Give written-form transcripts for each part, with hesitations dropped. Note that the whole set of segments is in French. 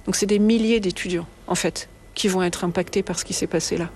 Donc c'est des milliers d'étudiants, en fait, qui vont être impactés par ce qui s'est passé là.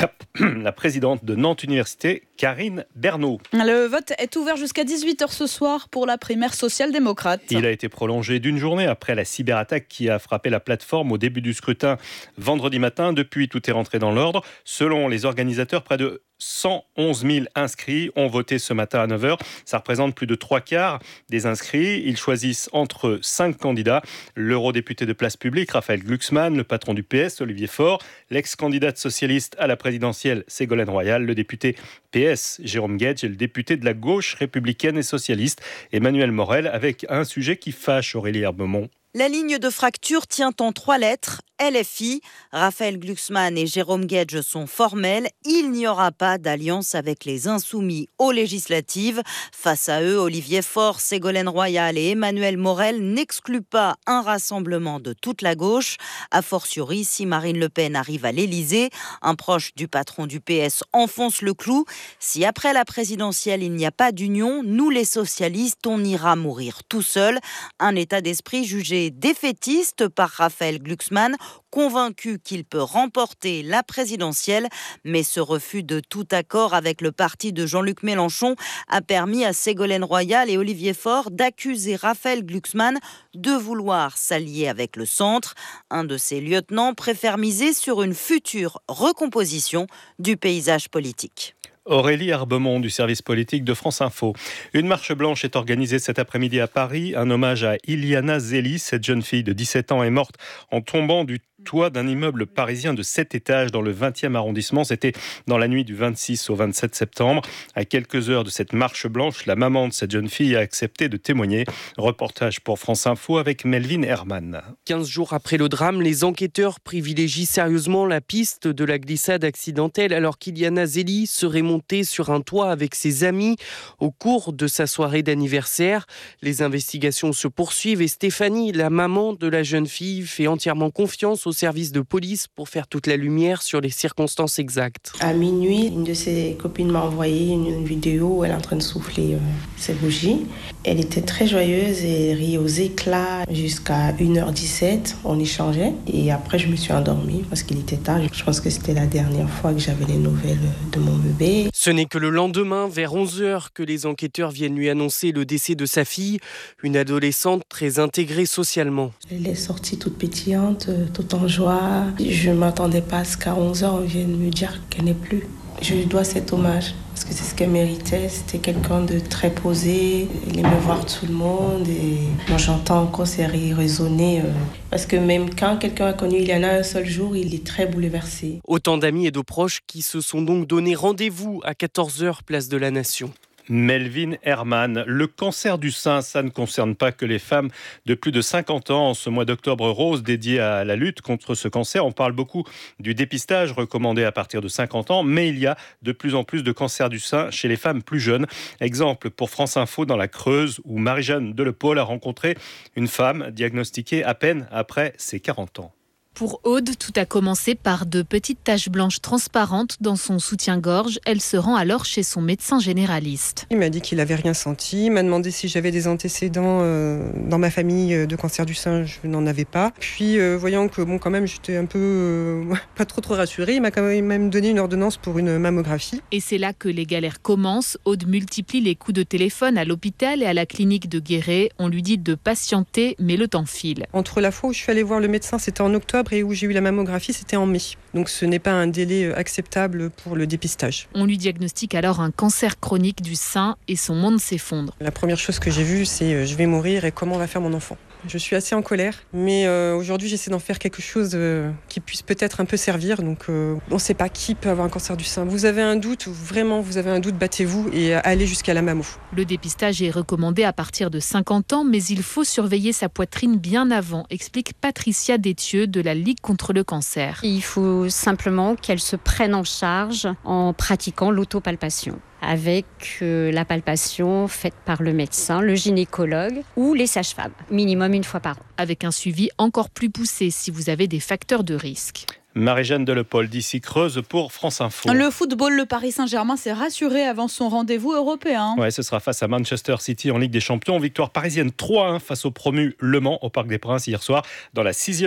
La présidente de Nantes Université, Karine Bernot. Le vote est ouvert jusqu'à 18h ce soir pour la primaire social-démocrate. Il a été prolongé d'une journée après la cyberattaque qui a frappé la plateforme au début du scrutin vendredi matin. Depuis, tout est rentré dans l'ordre. Selon les organisateurs, près de 111 000 inscrits ont voté ce matin à 9h. Ça représente plus de 3/4 des inscrits. Ils choisissent entre 5 candidats. L'eurodéputé de Place Publique, Raphaël Glucksmann, le patron du PS, Olivier Faure, l'ex-candidate socialiste à la présidentielle, Ségolène Royal, le député PS, Jérôme Guedj, et le député de la gauche républicaine et socialiste, Emmanuel Morel, avec un sujet qui fâche Aurélie Herbemont. La ligne de fracture tient en 3 lettres, LFI. Raphaël Glucksmann et Jérôme Guedj sont formels. Il n'y aura pas d'alliance avec les insoumis aux législatives. Face à eux, Olivier Faure, Ségolène Royal et Emmanuel Morel n'excluent pas un rassemblement de toute la gauche. A fortiori, si Marine Le Pen arrive à l'Élysée, un proche du patron du PS enfonce le clou. Si après la présidentielle, il n'y a pas d'union, nous les socialistes, on ira mourir tout seul. Un état d'esprit jugé défaitiste par Raphaël Glucksmann, convaincu qu'il peut remporter la présidentielle. Mais ce refus de tout accord avec le parti de Jean-Luc Mélenchon a permis à Ségolène Royal et Olivier Faure d'accuser Raphaël Glucksmann de vouloir s'allier avec le centre. Un de ses lieutenants préfère miser sur une future recomposition du paysage politique. Aurélie Herbemont du service politique de France Info. Une marche blanche est organisée cet après-midi à Paris. Un hommage à Iliana Zeli. Cette jeune fille de 17 ans est morte en tombant du toit d'un immeuble parisien de 7 étages dans le 20e arrondissement. C'était dans la nuit du 26 au 27 septembre. À quelques heures de cette marche blanche, la maman de cette jeune fille a accepté de témoigner. Reportage pour France Info avec Melvin Herman. 15 jours après le drame, les enquêteurs privilégient sérieusement la piste de la glissade accidentelle alors qu'Iliana Zeli serait montée sur un toit avec ses amis au cours de sa soirée d'anniversaire. Les investigations se poursuivent et Stéphanie, la maman de la jeune fille, fait entièrement confiance au service de police pour faire toute la lumière sur les circonstances exactes. À minuit, une de ses copines m'a envoyé une vidéo où elle est en train de souffler ses bougies. Elle était très joyeuse et riait aux éclats jusqu'à 1h17. On échangeait et après je me suis endormie parce qu'il était tard. Je pense que c'était la dernière fois que j'avais les nouvelles de mon bébé. Ce n'est que le lendemain, vers 11h, que les enquêteurs viennent lui annoncer le décès de sa fille, une adolescente très intégrée socialement. Elle est sortie toute pétillante, toute en joie. Je ne m'attendais pas à ce qu'à 11h, on vienne me dire qu'elle n'est plus. Je lui dois cet hommage, parce que c'est ce qu'elle méritait. C'était quelqu'un de très posé. Elle aimait voir tout le monde. Et moi, j'entends encore ces rires résonner. Parce que même quand quelqu'un a connu Iliana un seul jour, il est très bouleversé. Autant d'amis et de proches qui se sont donc donné rendez-vous à 14h, place de la Nation. Melvin Herman. Le cancer du sein, ça ne concerne pas que les femmes de plus de 50 ans. En ce mois d'octobre rose dédié à la lutte contre ce cancer, on parle beaucoup du dépistage recommandé à partir de 50 ans, mais il y a de plus en plus de cancer du sein chez les femmes plus jeunes. Exemple pour France Info dans la Creuse, où Marie-Jeanne Delepaule a rencontré une femme diagnostiquée à peine après ses 40 ans. Pour Aude, tout a commencé par de petites taches blanches transparentes dans son soutien-gorge. Elle se rend alors chez son médecin généraliste. Il m'a dit qu'il n'avait rien senti. Il m'a demandé si j'avais des antécédents dans ma famille de cancer du sein. Je n'en avais pas. Puis, voyant que quand même, j'étais un peu pas trop rassurée, il m'a quand même donné une ordonnance pour une mammographie. Et c'est là que les galères commencent. Aude multiplie les coups de téléphone à l'hôpital et à la clinique de Guéret. On lui dit de patienter, mais le temps file. Entre la fois où je suis allée voir le médecin, c'était en octobre, et où j'ai eu la mammographie, c'était en mai. Donc ce n'est pas un délai acceptable pour le dépistage. On lui diagnostique alors un cancer chronique du sein et son monde s'effondre. La première chose que j'ai vue, c'est je vais mourir et comment on va faire mon enfant. Je suis assez en colère, mais aujourd'hui j'essaie d'en faire quelque chose qui puisse peut-être un peu servir. Donc on ne sait pas qui peut avoir un cancer du sein. Vous avez un doute, vraiment vous avez un doute, battez-vous et allez jusqu'à la mammo. Le dépistage est recommandé à partir de 50 ans, mais il faut surveiller sa poitrine bien avant, explique Patricia Détieux de la Ligue contre le cancer. Il faut simplement qu'elle se prenne en charge en pratiquant l'autopalpation, avec la palpation faite par le médecin, le gynécologue ou les sages-femmes, minimum une fois par an. Avec un suivi encore plus poussé si vous avez des facteurs de risque. Marie-Jeanne Delepaule d'ici Creuse pour France Info. Le football, le Paris Saint-Germain s'est rassuré avant son rendez-vous européen. Ouais, ce sera face à Manchester City en Ligue des Champions. Victoire parisienne 3-1 face au promu Le Mans au Parc des Princes hier soir dans la 6e